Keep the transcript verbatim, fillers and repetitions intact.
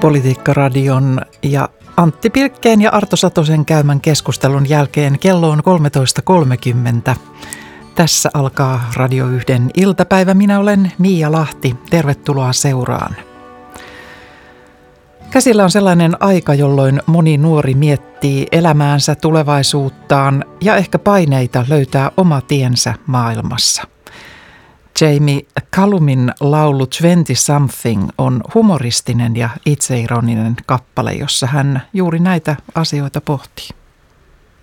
Politiikkaradion ja Antti Pilkkeen ja Arto Satosen käymän keskustelun jälkeen kello on kolmetoista kolmekymmentä. Tässä alkaa Radio yhden iltapäivä. Minä olen Miia Lahti. Tervetuloa seuraan. Käsillä on sellainen aika, jolloin moni nuori miettii elämäänsä, tulevaisuuttaan ja ehkä paineita löytää oma tiensä maailmassa. Jamie Cullum'in laulu Twenty Something on humoristinen ja itseironinen kappale, jossa hän juuri näitä asioita pohtii.